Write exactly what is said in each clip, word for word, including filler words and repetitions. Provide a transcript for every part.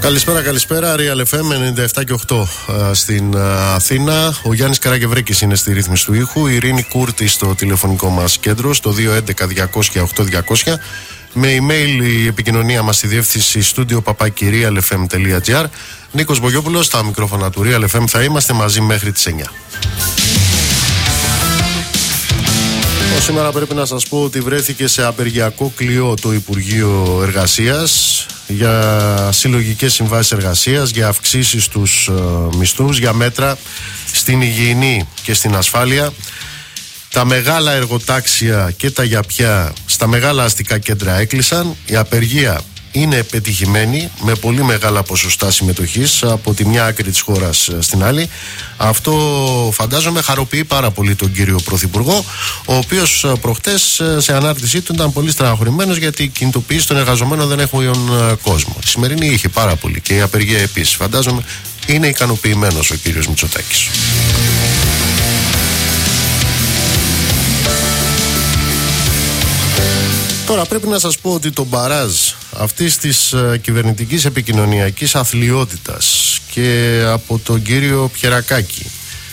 Καλησπέρα, καλησπέρα. Real εφ εμ ενενήντα επτά και οκτώ στην Αθήνα. Ο Γιάννης Καραγευρέκης είναι στη ρύθμιση του ήχου. Η Ειρήνη Κούρτη στο τηλεφωνικό μας κέντρο, στο δύο έντεκα διακόσια οκτώ διακόσια. Με email η επικοινωνία μας στη διεύθυνση στούντιο παπάκι real εφ εμ τελεία τζι άρ. Νίκος Μπογιόπουλος στα μικρόφωνα του Real εφ εμ. Θα είμαστε μαζί μέχρι τις εννιά. Σήμερα πρέπει να σας πω ότι βρέθηκε σε απεργιακό κλειό το Υπουργείο Εργασίας για συλλογικές συμβάσεις εργασίας, για αυξήσεις στους ε, μισθούς, για μέτρα στην υγιεινή και στην ασφάλεια. Τα μεγάλα εργοτάξια και τα γιαπιά στα μεγάλα αστικά κέντρα έκλεισαν. Η απεργία είναι πετυχημένη με πολύ μεγάλα ποσοστά συμμετοχής από τη μια άκρη της χώρας στην άλλη. Αυτό φαντάζομαι χαροποιεί πάρα πολύ τον κύριο Πρωθυπουργό, ο οποίος προχτές σε ανάρτησή του ήταν πολύ στεναχωρημένος γιατί οι κινητοποιήσεις των εργαζομένων δεν έχουν κόσμο. Η σημερινή είχε πάρα πολύ και η απεργία επίσης. Φαντάζομαι είναι ικανοποιημένος ο κύριος Μητσοτάκης. Τώρα πρέπει να σας πω ότι το μπαράζ αυτής της uh, κυβερνητικής επικοινωνιακής αθλιότητας και από τον κύριο Πιερακάκη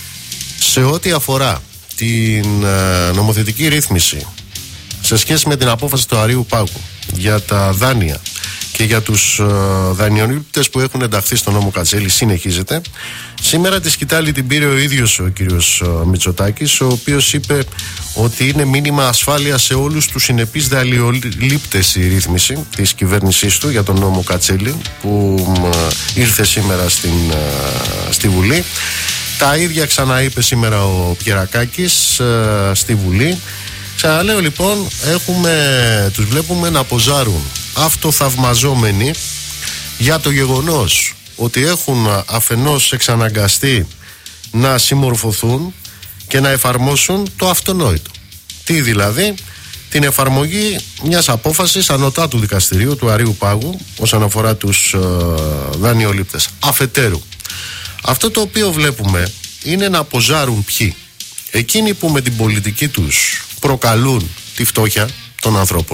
σε ό,τι αφορά την uh, νομοθετική ρύθμιση σε σχέση με την απόφαση του Αρείου Πάγου για τα δάνεια και για τους uh, δανειολήπτες που έχουν ενταχθεί στο νόμο Κατσέλη συνεχίζεται. Σήμερα τη σκητάλη την πήρε ο ίδιος ο κύριος uh, Μητσοτάκης, ο οποίος είπε ότι είναι μήνυμα ασφάλεια σε όλους τους συνεπείς δανειολήπτες η ρύθμιση της κυβέρνησής του για τον νόμο Κατσέλη που uh, ήρθε σήμερα στην, uh, στη Βουλή. Τα ίδια ξαναείπε σήμερα ο Πιερακάκης uh, στη Βουλή. Ξαναλέω λοιπόν, έχουμε, τους βλέπουμε να ποζάρουν αυτοθαυμαζόμενοι για το γεγονός ότι έχουν αφενός εξαναγκαστεί να συμμορφωθούν και να εφαρμόσουν το αυτονόητο. Τι δηλαδή? Την εφαρμογή μιας απόφασης ανωτάτου δικαστηρίου του Αρείου Πάγου όσον αφορά τους ε, δανειολήπτες. Αφετέρου, αυτό το οποίο βλέπουμε είναι να ποζάρουν ποιοι? Εκείνοι που με την πολιτική τους προκαλούν τη φτώχεια των ανθρώπων.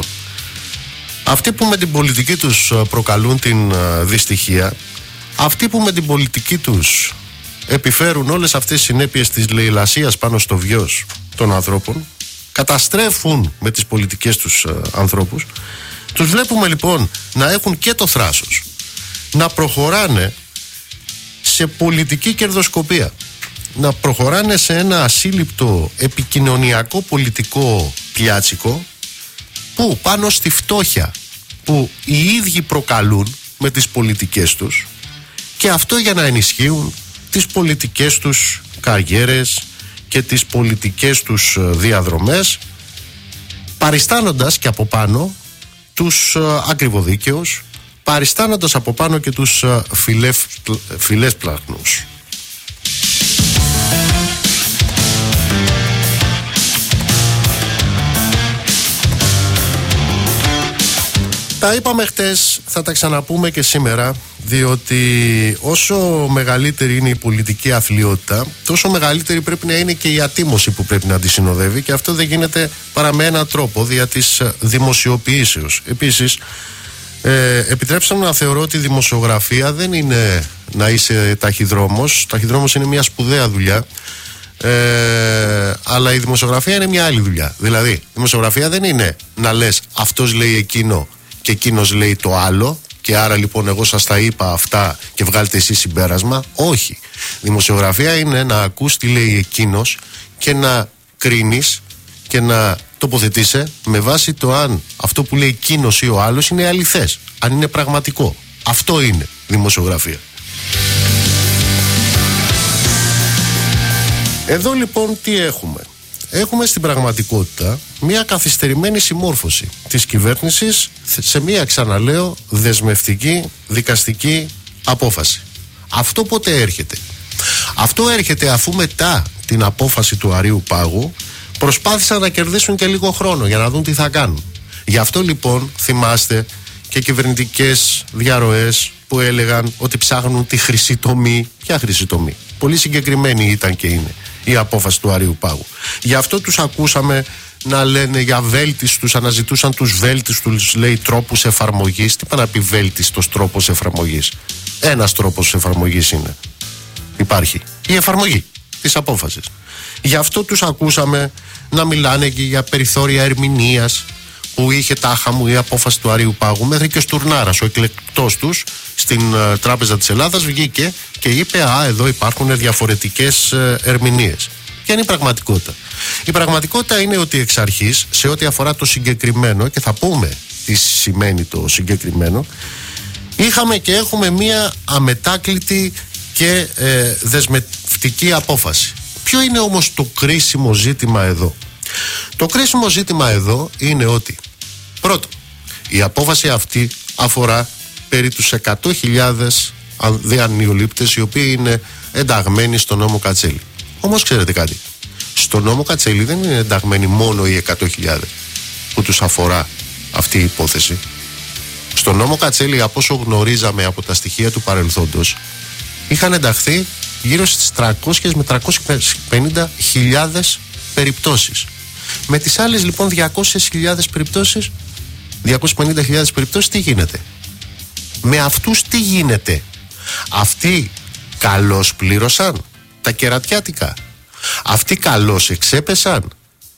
Αυτοί που με την πολιτική τους προκαλούν την δυστυχία, αυτοί που με την πολιτική τους επιφέρουν όλες αυτές τις συνέπειες της λαιλασίας πάνω στο βιος των ανθρώπων, καταστρέφουν με τις πολιτικές τους ανθρώπους. Τους βλέπουμε λοιπόν να έχουν και το θράσος να προχωράνε σε πολιτική κερδοσκοπία, να προχωράνε σε ένα ασύλληπτο επικοινωνιακό πολιτικό πιάτσικο που πάνω στη φτώχεια που οι ίδιοι προκαλούν με τις πολιτικές τους, και αυτό για να ενισχύουν τις πολιτικές τους καριέρες και τις πολιτικές τους διαδρομές, παριστάνοντας και από πάνω τους ακριβοδίκαιους, παριστάνοντας από πάνω και τους φιλέσπλαχνους. Τα είπαμε χτες, θα τα ξαναπούμε και σήμερα, διότι όσο μεγαλύτερη είναι η πολιτική αθλιότητα, τόσο μεγαλύτερη πρέπει να είναι και η ατίμωση που πρέπει να τη συνοδεύει, και αυτό δεν γίνεται παρά με έναν τρόπο, δια της δημοσιοποιήσεως. Επίσης, ε, επιτρέψτε μου να θεωρώ ότι η δημοσιογραφία δεν είναι να είσαι ταχυδρόμος. Ταχυδρόμος είναι μια σπουδαία δουλειά, ε, αλλά η δημοσιογραφία είναι μια άλλη δουλειά. Δηλαδή, η δημοσιογραφία δεν είναι να λες αυτός λέει εκείνο και εκείνος λέει το άλλο, και άρα λοιπόν εγώ σας τα είπα αυτά και βγάλετε εσείς συμπέρασμα. Όχι. Δημοσιογραφία είναι να ακούς τι λέει εκείνος και να κρίνεις και να τοποθετείσαι με βάση το αν αυτό που λέει εκείνος ή ο άλλος είναι αληθές, αν είναι πραγματικό. Αυτό είναι δημοσιογραφία. Εδώ λοιπόν τι έχουμε? Έχουμε στην πραγματικότητα μια καθυστερημένη συμμόρφωση της κυβέρνησης σε μια, ξαναλέω, δεσμευτική δικαστική απόφαση. Αυτό πότε έρχεται? Αυτό έρχεται αφού μετά την απόφαση του Αρείου Πάγου προσπάθησαν να κερδίσουν και λίγο χρόνο για να δουν τι θα κάνουν. Γι' αυτό λοιπόν θυμάστε και κυβερνητικές διαρροές που έλεγαν ότι ψάχνουν τη χρυσή τομή. Ποια χρυσή τομή? Πολύ συγκεκριμένη ήταν και είναι η απόφαση του Αρείου Πάγου. Γι' αυτό τους ακούσαμε να λένε για βέλτιστους, αναζητούσαν τους βέλτιστους, λέει, τρόπους εφαρμογής. Τι πάει να πει βέλτιστος τρόπος εφαρμογής? Ένας τρόπος εφαρμογής είναι, υπάρχει, η εφαρμογή της απόφασης. Γι' αυτό τους ακούσαμε να μιλάνε και για περιθώρια ερμηνείας που είχε τάχα μου η απόφαση του Αρείου Πάγου, μέχρι και ο Στουρνάρας, ο εκλεκτός τους στην uh, Τράπεζα της Ελλάδας, βγήκε και είπε «Α, εδώ υπάρχουν διαφορετικές uh, ερμηνείες». Ποια είναι η πραγματικότητα? Η πραγματικότητα είναι ότι εξ αρχής, σε ό,τι αφορά το συγκεκριμένο, και θα πούμε τι σημαίνει το συγκεκριμένο, είχαμε και έχουμε μία αμετάκλητη και ε, δεσμευτική απόφαση. Ποιο είναι όμως το κρίσιμο ζήτημα εδώ? Το κρίσιμο ζήτημα εδώ είναι ότι, πρώτον, η απόφαση αυτή αφορά περί τους εκατό χιλιάδες ανιολήπτες οι οποίοι είναι ενταγμένοι στο νόμο Κατσέλη. Όμως ξέρετε κάτι, στο νόμο Κατσέλη δεν είναι ενταγμένοι μόνο οι εκατό χιλιάδες που τους αφορά αυτή η υπόθεση. Στο νόμο Κατσέλη, από όσο γνωρίζαμε από τα στοιχεία του παρελθόντος, είχαν ενταχθεί γύρω στις τριακόσιες με τριακόσιες πενήντα χιλιάδες περιπτώσεις. Με τις άλλες λοιπόν διακόσιες χιλιάδες περιπτώσεις, διακόσιες πενήντα χιλιάδες περιπτώσεις, τι γίνεται? Με αυτούς τι γίνεται? Αυτοί καλώς πλήρωσαν τα κερατιάτικα? Αυτοί καλώς εξέπεσαν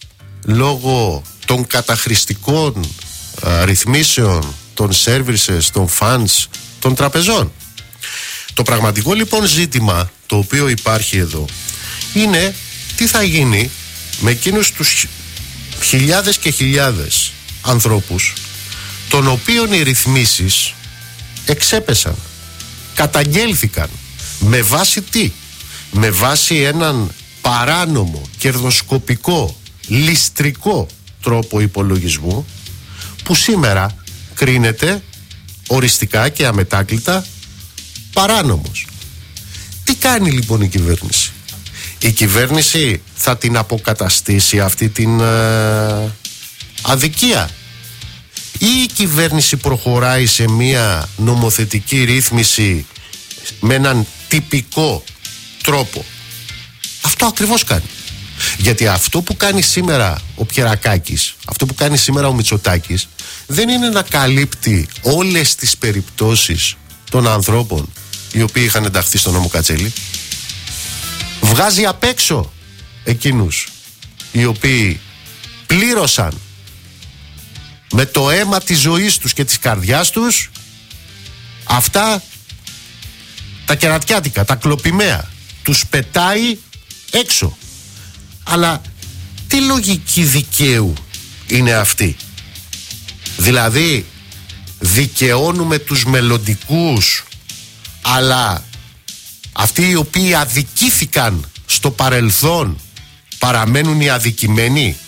λόγω των καταχρηστικών α, ρυθμίσεων των services, των funds, των τραπεζών? Το πραγματικό λοιπόν ζήτημα το οποίο υπάρχει εδώ είναι τι θα γίνει με εκείνους τους χιλιάδες και χιλιάδες ανθρώπους των οποίων οι ρυθμίσεις εξέπεσαν, καταγγέλθηκαν. Με βάση τι? Με βάση έναν παράνομο, κερδοσκοπικό, ληστρικό τρόπο υπολογισμού που σήμερα κρίνεται οριστικά και αμετάκλητα παράνομος. Τι κάνει λοιπόν η κυβέρνηση? Η κυβέρνηση θα την αποκαταστήσει αυτή την ε, αδικία, ή η κυβέρνηση προχωράει σε μια νομοθετική ρύθμιση με έναν τυπικό τρόπο? Αυτό ακριβώς κάνει. Γιατί αυτό που κάνει σήμερα ο Πιερακάκης, αυτό που κάνει σήμερα ο Μητσοτάκης, δεν είναι να καλύπτει όλες τις περιπτώσεις των ανθρώπων οι οποίοι είχαν ενταχθεί στο νόμο Κατσέλη. Βγάζει απ' έξω εκείνους οι οποίοι πλήρωσαν με το αίμα της ζωής τους και της καρδιάς τους αυτά τα κερατιάτικα, τα κλοπημαία. Τους πετάει έξω. Αλλά τι λογική δικαίου είναι αυτή? Δηλαδή δικαιώνουμε τους μελλοντικούς, αλλά αυτοί οι οποίοι αδικήθηκαν στο παρελθόν παραμένουν οι αδικημένοι?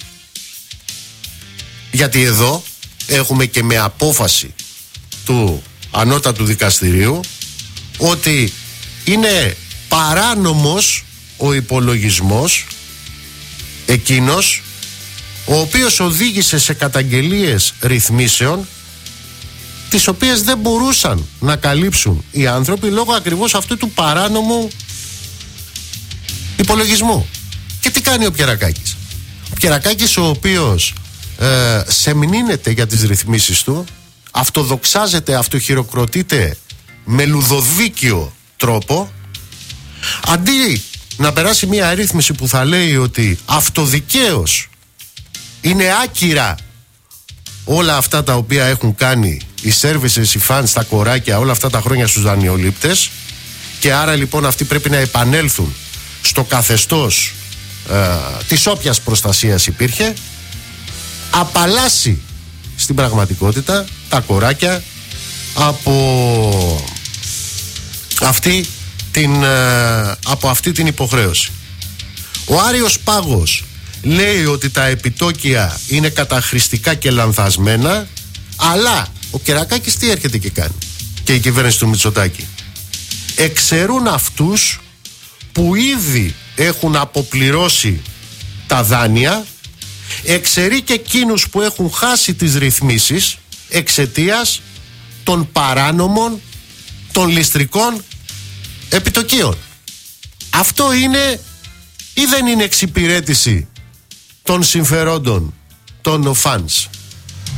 Γιατί εδώ έχουμε και με απόφαση του ανώτατου δικαστηρίου ότι είναι παράνομος ο υπολογισμός εκείνος ο οποίος οδήγησε σε καταγγελίες ρυθμίσεων τις οποίες δεν μπορούσαν να καλύψουν οι άνθρωποι λόγω ακριβώς αυτού του παράνομου υπολογισμού. Και τι κάνει ο Πιερακάκης? Ο Πιερακάκης, ο οποίος ε, σεμνύνεται για τις ρυθμίσεις του, αυτοδοξάζεται, αυτοχειροκροτείται με λουδοδίκιο τρόπο, αντί να περάσει μια ρύθμιση που θα λέει ότι αυτοδικαίως είναι άκυρα όλα αυτά τα οποία έχουν κάνει οι services, οι funds, τα κοράκια όλα αυτά τα χρόνια στους δανειολήπτες, και άρα λοιπόν αυτοί πρέπει να επανέλθουν στο καθεστώς ε, της όποιας προστασίας υπήρχε, απαλλάσσει στην πραγματικότητα τα κοράκια από αυτή την, ε, από αυτή την υποχρέωση. Ο Άρειος Πάγος λέει ότι τα επιτόκια είναι καταχρηστικά και λανθασμένα, αλλά ο Κερακάκης τι έρχεται και κάνει, και η κυβέρνηση του Μητσοτάκη? Εξαιρούν αυτούς που ήδη έχουν αποπληρώσει τα δάνεια, εξαιρεί και εκείνους που έχουν χάσει τις ρυθμίσεις εξαιτίας των παράνομων, των ληστρικών επιτοκίων. Αυτό είναι ή δεν είναι εξυπηρέτηση των συμφερόντων των fans.